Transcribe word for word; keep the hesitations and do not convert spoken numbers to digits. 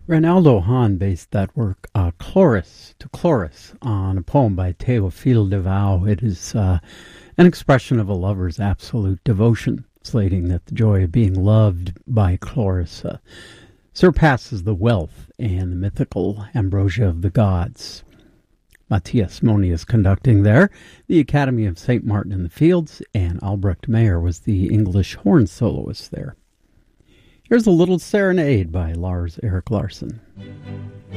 Reinaldo Hahn based that work, uh, Chloris, to Chloris, on a poem by Théophile Devaux. It is uh, an expression of a lover's absolute devotion, slating that the joy of being loved by Chloris uh, surpasses the wealth and the mythical ambrosia of the gods. Matthias Moni is conducting there, the Academy of Saint Martin in the Fields, and Albrecht Meyer was the English horn soloist there. Here's a little serenade by Lars Erik Larsson.